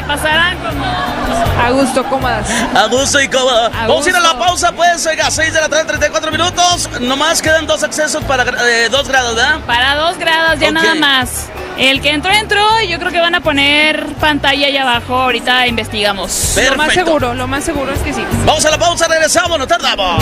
pasarán como a gusto, cómodas. A gusto y cómodo. Vamos a ir a la pausa, pues, oiga, 6 de la tarde, 34 minutos. Nomás quedan 2 accesos para 2 grados, ¿verdad? para 2 grados, ya nada más. El que entró, y yo creo que van a poner pantalla ahí abajo. Ahorita investigamos. Perfecto. Lo más seguro es que sí. Vamos a la pausa, regresamos, no tardamos.